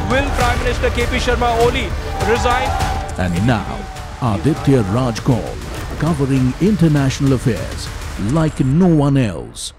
Will Prime Minister KP Sharma Oli resign? And now, Aditya Raj Kaul, covering international affairs like no one else.